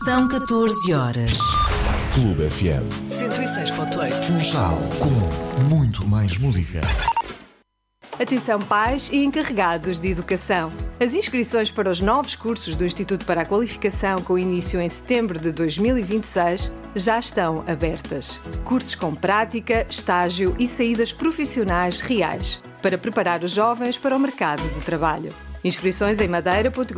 São 14 horas. Clube FM 106.8. Funchal, com muito mais música. Atenção pais e encarregados de educação. As inscrições para os novos cursos do Instituto para a Qualificação, com início em setembro de 2026, já estão abertas. Cursos com prática, estágio e saídas profissionais reais, para preparar os jovens para o mercado de trabalho. Inscrições em madeira.gov.pt